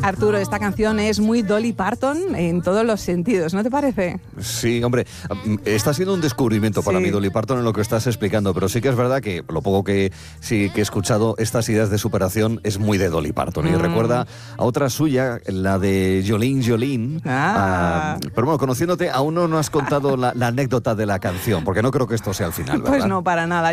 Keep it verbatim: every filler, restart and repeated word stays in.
Arturo, esta canción es muy Dolly Parton en todos los sentidos, ¿no te parece? Sí, hombre, está siendo un descubrimiento para Sí. mí, Dolly Parton, en lo que estás explicando, pero sí que es verdad que lo poco que sí que he escuchado, estas ideas de superación es muy de Dolly Parton. Mm. Y recuerda a otra suya, la de Jolene Jolene. Ah. Uh, pero bueno, conociéndote, aún no nos has contado la, la anécdota de la canción, porque no creo que esto sea el final, ¿verdad? Pues no, para nada.